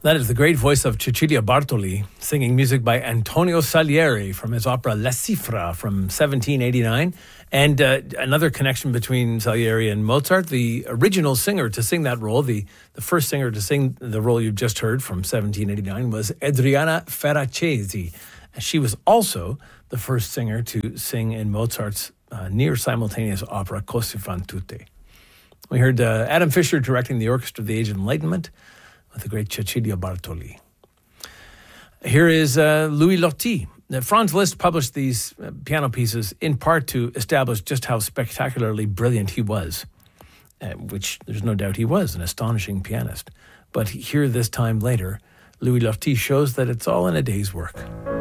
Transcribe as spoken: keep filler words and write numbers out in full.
That is the great voice of Cecilia Bartoli, singing music by Antonio Salieri from his opera La Cifra from seventeen eighty-nine. And uh, another connection between Salieri and Mozart, the original singer to sing that role, the, the first singer to sing the role you've just heard from seventeen eighty-nine was Adriana Ferracesi. She was also the first singer to sing in Mozart's uh, near-simultaneous opera Così fan tutte. We heard uh, Adam Fisher directing the Orchestra of the Age of Enlightenment with the great Cecilia Bartoli. Here is uh, Louis Loti. Now, Franz Liszt published these uh, piano pieces in part to establish just how spectacularly brilliant he was, uh, which there's no doubt he was, an astonishing pianist. But here, this time later, Louis Loti shows that it's all in a day's work.